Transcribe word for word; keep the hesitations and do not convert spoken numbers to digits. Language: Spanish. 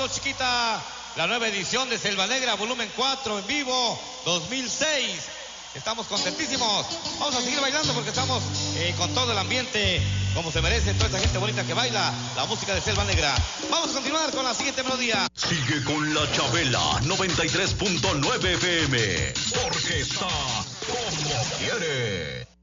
todos, chiquita. La nueva edición de Selva Negra, volumen cuatro, en vivo, dos mil seis. Estamos contentísimos. Vamos a seguir bailando porque estamos eh, con todo el ambiente, como se merece toda esa gente bonita que baila la música de Selva Negra. Vamos a continuar con la siguiente melodía. Sigue con la Chabela noventa y tres punto nueve F M, porque está como quiere.